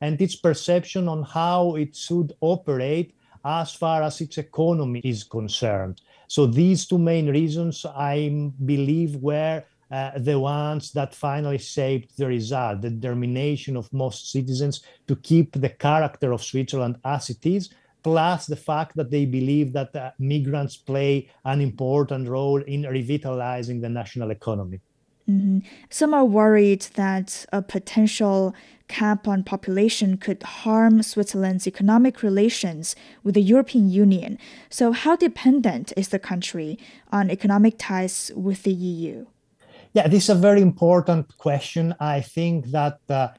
and its perception on how it should operate as far as its economy is concerned. So these two main reasons, I believe, were the ones that finally shaped the result, the determination of most citizens to keep the character of Switzerland as it is, plus the fact that they believe that migrants play an important role in revitalizing the national economy. Mm-hmm. Some are worried that a potential cap on population could harm Switzerland's economic relations with the European Union. So, how dependent is the country on economic ties with the EU? Yeah, this is a very important question. I think that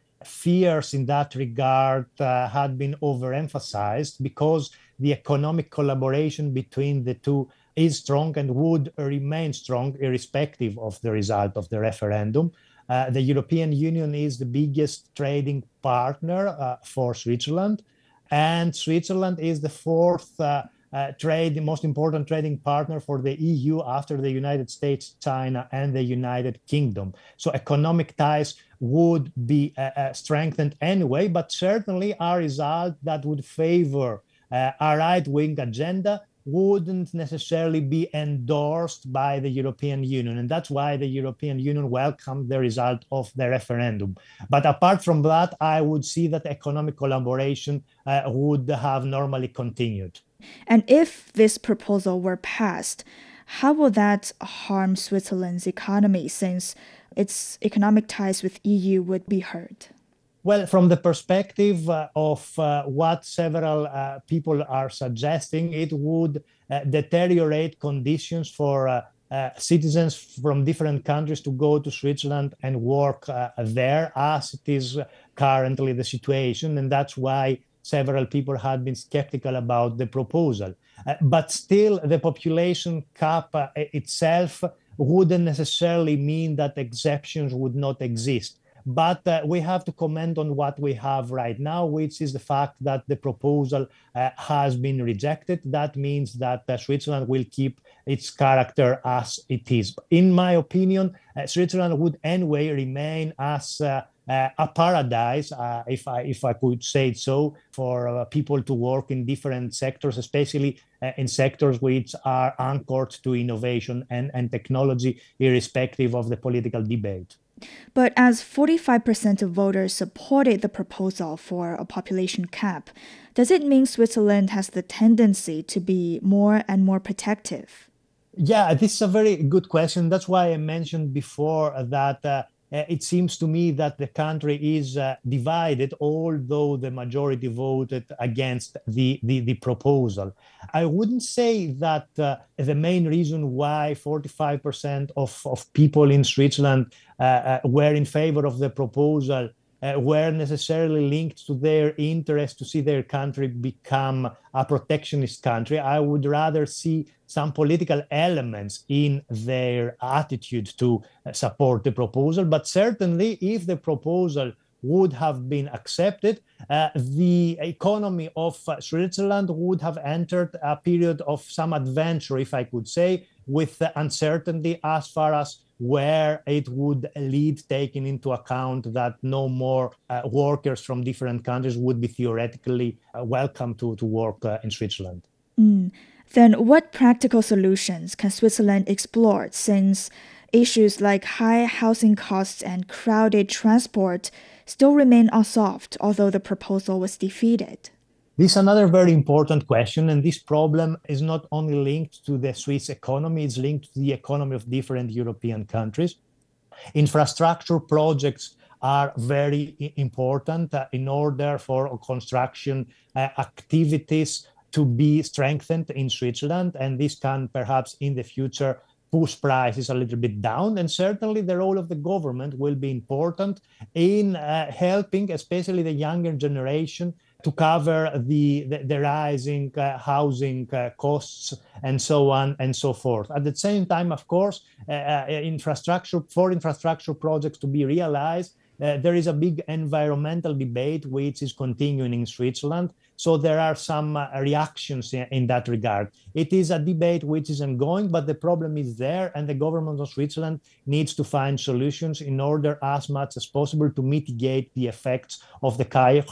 fears in that regard had been overemphasized because the economic collaboration between the two is strong and would remain strong irrespective of the result of the referendum. The European Union is the biggest trading partner for Switzerland, and Switzerland is the fourth the most important trading partner for the EU after the United States, China, and the United Kingdom. So economic ties would be strengthened anyway, but certainly a result that would favor a right-wing agenda wouldn't necessarily be endorsed by the European Union. And that's why the European Union welcomed the result of the referendum. But apart from that, I would see that economic collaboration would have normally continued. And if this proposal were passed, how will that harm Switzerland's economy since its economic ties with EU would be hurt? Well, from the perspective of what several people are suggesting, it would deteriorate conditions for citizens from different countries to go to Switzerland and work there, as it is currently the situation. And that's why several people had been skeptical about the proposal. But still, the population cap itself wouldn't necessarily mean that exceptions would not exist. But we have to comment on what we have right now, which is the fact that the proposal has been rejected. That means that Switzerland will keep its character as it is. In my opinion, Switzerland would anyway remain as a paradise, if I could say it so, for people to work in different sectors, especially in sectors which are anchored to innovation and technology, irrespective of the political debate. But as 45% of voters supported the proposal for a population cap, does it mean Switzerland has the tendency to be more and more protective? Yeah, this is a very good question. That's why I mentioned before that it seems to me that the country is divided, although the majority voted against the proposal. I wouldn't say that the main reason why 45% of people in Switzerland were in favor of the proposal were necessarily linked to their interest to see their country become a protectionist country. I would rather see some political elements in their attitude to support the proposal. But certainly, if the proposal would have been accepted, the economy of Switzerland would have entered a period of some adventure, if I could say, with uncertainty as far as where it would lead, taking into account that no more workers from different countries would be theoretically welcome to work in Switzerland. Then what practical solutions can Switzerland explore since issues like high housing costs and crowded transport still remain unsolved, although the proposal was defeated? This is another very important question, and this problem is not only linked to the Swiss economy, it's linked to the economy of different European countries. Infrastructure projects are very important in order for construction activities to be strengthened in Switzerland, and this can perhaps in the future push prices a little bit down. And certainly the role of the government will be important in helping, especially the younger generation, to cover the rising housing costs and so on and so forth. At the same time, of course, infrastructure projects to be realized, there is a big environmental debate which is continuing in Switzerland. So there are some reactions in that regard. It is a debate which is ongoing, but the problem is there, and the government of Switzerland needs to find solutions in order as much as possible to mitigate the effects of the